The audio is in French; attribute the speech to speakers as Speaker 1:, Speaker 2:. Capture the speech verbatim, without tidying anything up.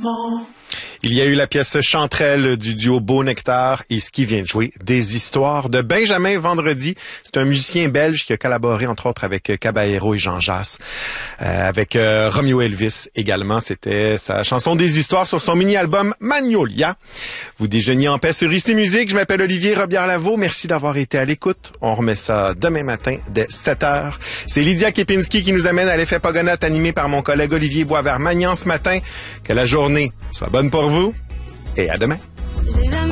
Speaker 1: Il y a eu la pièce Chanterelle du duo Beau Nectar et ce qui vient de jouer, Des histoires de Benjamin Vendredi. C'est un musicien belge qui a collaboré entre autres avec Caballero et Jean Jass, euh, avec euh, Romeo Elvis également. C'était sa chanson Des histoires sur son mini-album Magnolia. Vous déjeuniez en paix sur Ici Musique. Je m'appelle Olivier Robillard-Lavaux. Merci d'avoir été à l'écoute. On remet ça demain matin dès sept heures. C'est Lydia Kepinski qui nous amène à l'effet Pogonaute animé par mon collègue Olivier Boisvert-Magnan ce matin. Que la journée soit bonne pour vous et à demain.